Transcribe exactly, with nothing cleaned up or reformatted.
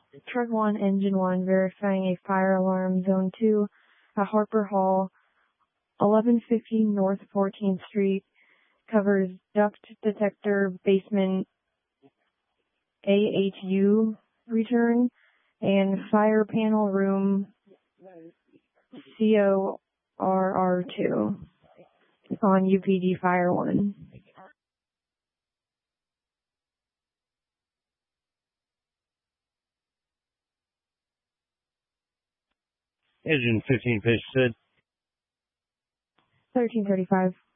Truck one, Engine one, verifying a fire alarm. Zone two at Harper Hall, eleven fifty North fourteenth Street, covers duct detector basement A H U return and fire panel room C O R R two on U P D Fire one. Engine fifteen, pitch said. thirteen thirty-five.